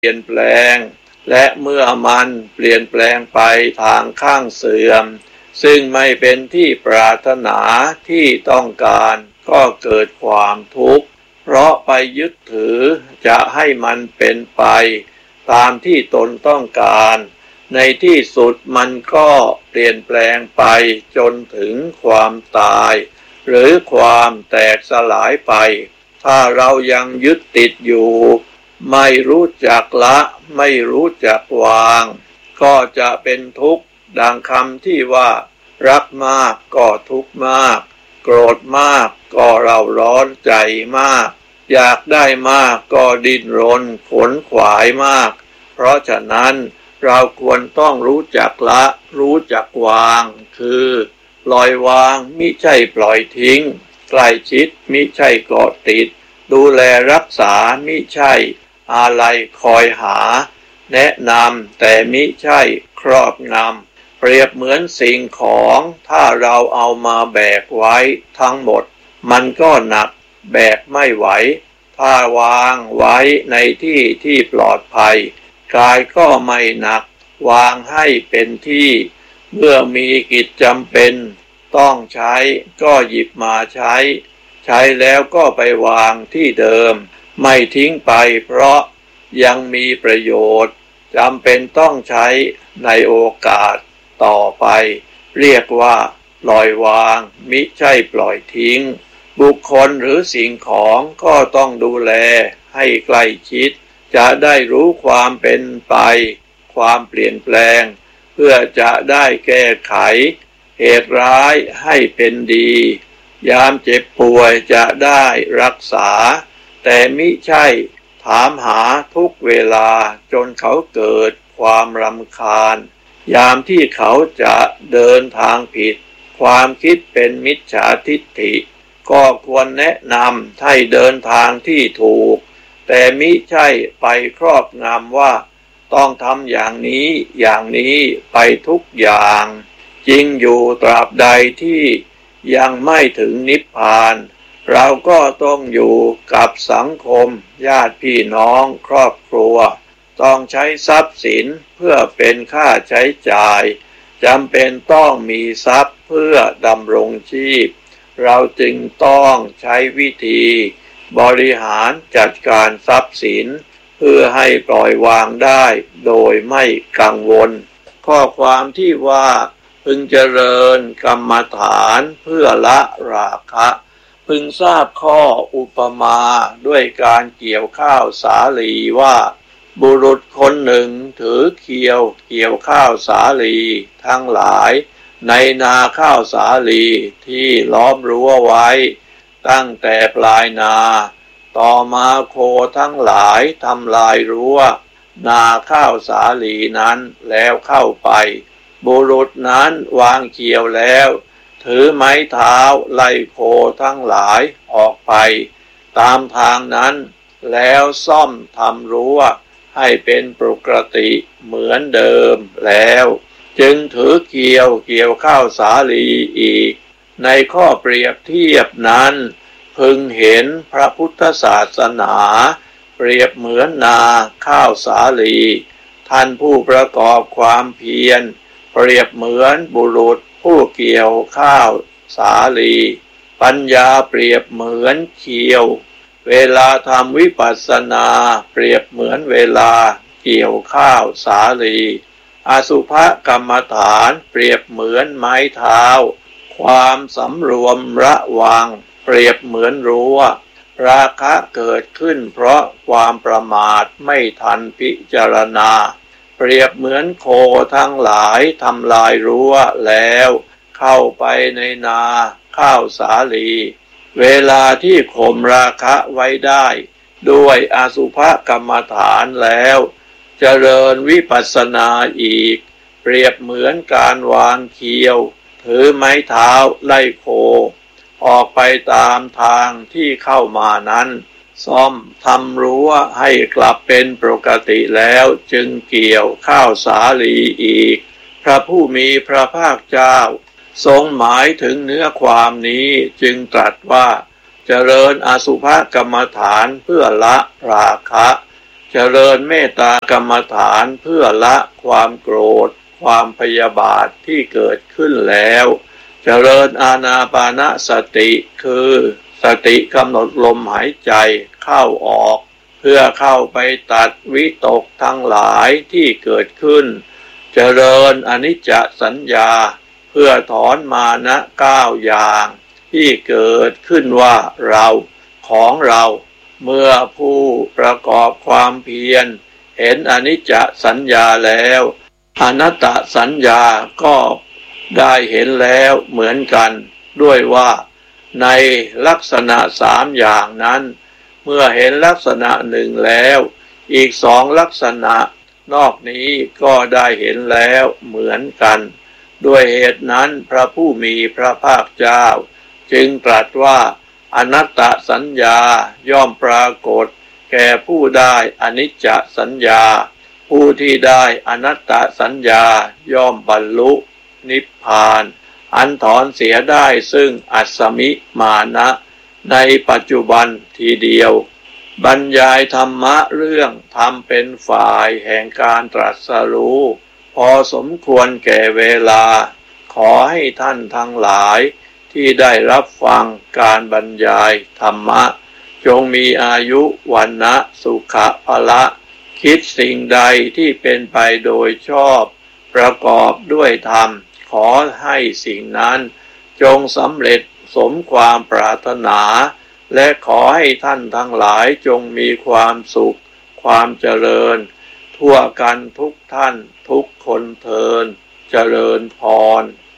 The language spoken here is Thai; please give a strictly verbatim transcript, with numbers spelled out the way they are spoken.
เปลี่ยนแปลงและเมื่อมันเปลี่ยนแปลงไปทางข้างเสื่อมซึ่งไม่เป็นที่ปรารถนาที่ต้องการก็เกิดความทุกข์เพราะไปยึดถือจะให้มันเป็นไปตามที่ตนต้องการในที่สุดมันก็เปลี่ยนแปลงไปจนถึงความตายหรือความแตกสลายไปถ้าเรายังยึดติดอยู่ไม่รู้จักละไม่รู้จักวางก็จะเป็นทุกข์ดังคำที่ว่ารักมากก็ทุกข์มากโกรธมากก็เร่าร้อนใจมากอยากได้มากก็ดิ้นรนขวนขวายมากเพราะฉะนั้นเราควรต้องรู้จักละรู้จักวางคือปล่อยวางมิใช่ปล่อยทิ้งใกล้ชิดมิใช่เกาะติดดูแลรักษามิใช่อะไรคอยหาแนะนำแต่มิใช่ครอบงำเปรียบเหมือนสิ่งของถ้าเราเอามาแบกไว้ทั้งหมดมันก็หนักแบกไม่ไหวถ้าวางไว้ในที่ที่ปลอดภัยกายก็ไม่หนักวางให้เป็นที่เมื่อมีกิจจำเป็นต้องใช้ก็หยิบมาใช้ใช้แล้วก็ไปวางที่เดิมไม่ทิ้งไปเพราะยังมีประโยชน์จำเป็นต้องใช้ในโอกาสต่อไปเรียกว่าปล่อยวางมิใช่ปล่อยทิ้งบุคคลหรือสิ่งของก็ต้องดูแลให้ใกล้ชิดจะได้รู้ความเป็นไปความเปลี่ยนแปลงเพื่อจะได้แก้ไขเหตุร้ายให้เป็นดียามเจ็บป่วยจะได้รักษาแต่มิใช่ถามหาทุกเวลาจนเขาเกิดความรำคาญยามที่เขาจะเดินทางผิดความคิดเป็นมิจฉาทิฏฐิก็ควรแนะนำให้เดินทางที่ถูกแต่มิใช่ไปครอบงำว่าต้องทำอย่างนี้อย่างนี้ไปทุกอย่างจริงอยู่ตราบใดที่ยังไม่ถึงนิพพานเราก็ต้องอยู่กับสังคมญาติพี่น้องครอบครัวต้องใช้ทรัพย์สินเพื่อเป็นค่าใช้จ่ายจำเป็นต้องมีทรัพย์เพื่อดำรงชีพเราจึงต้องใช้วิธีบริหารจัดการทรัพย์สินเพื่อให้ปล่อยวางได้โดยไม่กังวลข้อความที่ว่าพึงเจริญกรรมฐานเพื่อละราคะพึงทราบข้ออุปมาด้วยการเกี่ยวข้าวสาลีว่าบุรุษคนหนึ่งถือเคียวเกี่ยวข้าวสาลีทั้งหลายในนาข้าวสาลีที่ล้อมรั้วไว้ตั้งแต่ปลายนาต่อมาโคทั้งหลายทำลายรั้วนาข้าวสาลีนั้นแล้วเข้าไปบุรุษนั้นวางเคียวแล้วถือไม้เท้าไล่โคทั้งหลายออกไปตามทางนั้นแล้วซ่อมทำรั้วให้เป็นปกติเหมือนเดิมแล้วจึงถือเกี่ยวเกี่ยวข้าวสาลีอีกในข้อเปรียบเทียบนั้นพึงเห็นพระพุทธศาสนาเปรียบเหมือนนาข้าวสาลีท่านผู้ประกอบความเพียรเปรียบเหมือนบุรุษผู้เกี่ยวข้าวสาลีปัญญาเปรียบเหมือนเคียวเวลาทำวิปัสสนาเปรียบเหมือนเวลาเกี่ยวข้าวสาลีอสุภกรรมฐานเปรียบเหมือนไม้เท้าความสำรวมระวังเปรียบเหมือนรั้วราคะเกิดขึ้นเพราะความประมาทไม่ทันพิจารณาเปรียบเหมือนโคทั้งหลายทำลายรั้วแล้วเข้าไปในนาข้าวสาลีเวลาที่ข่มราคะไว้ได้ด้วยอสุภกรรมฐานแล้วเจริญวิปัสสนาอีกเปรียบเหมือนการวางเคียวถือไม้เท้าไล่โคออกไปตามทางที่เข้ามานั้นซ่อมทำรั้วให้กลับเป็นปกติแล้วจึงเกี่ยวข้าวสาลีอีกพระผู้มีพระภาคเจ้าทรงหมายถึงเนื้อความนี้จึงตรัสว่าเจริญอสุภกรรมฐานเพื่อละราคะเจริญเมตตากรรมฐานเพื่อละความโกรธความพยาบาทที่เกิดขึ้นแล้วเจริญอานาปานสติคือสติกำหนดลมหายใจเข้าออกเพื่อเข้าไปตัดวิตกทั้งหลายที่เกิดขึ้นเจริญอนิจจสัญญาเพื่อถอนมานะเก้าอย่างที่เกิดขึ้นว่าเราของเราเมื่อผู้ประกอบความเพียรเห็นอนิจจสัญญาแล้วอนัตตสัญญาก็ได้เห็นแล้วเหมือนกันด้วยว่าในลักษณะสามอย่างนั้นเมื่อเห็นลักษณะหนึ่งแล้วอีกสองลักษณะนอกนี้ก็ได้เห็นแล้วเหมือนกันด้วยเหตุนั้นพระผู้มีพระภาคเจ้าจึงตรัสว่าอนัตตสัญญาย่อมปรากฏแก่ผู้ได้อนิจจสัญญาผู้ที่ได้อนัตตสัญญาย่อมบรรลุนิพพานอันถอนเสียได้ซึ่งอัสสมิมานะในปัจจุบันทีเดียวบรรยายธรรมะเรื่องธรรมเป็นฝ่ายแห่งการตรัสรู้พอสมควรแก่เวลาขอให้ท่านทั้งหลายที่ได้รับฟังการบรรยายธรรมะจงมีอายุวันนะสุขะภละคิดสิ่งใดที่เป็นไปโดยชอบประกอบด้วยธรรมขอให้สิ่งนั้นจงสำเร็จสมความปรารถนาและขอให้ท่านทั้งหลายจงมีความสุขความเจริญทั่วกันทุกท่านทุกคนเทอญเจริญพร